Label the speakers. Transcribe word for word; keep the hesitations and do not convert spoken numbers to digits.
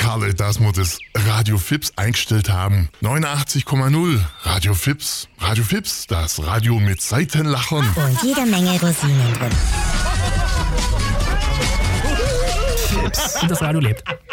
Speaker 1: Herrlich, dass wir das Radio Fips eingestellt haben. neunundachtzig Komma null Radio Fips. Radio Fips, das Radio mit Seitenlachern.
Speaker 2: Und jede Menge Rosinen drin.
Speaker 3: Fips. Und das Radio lebt.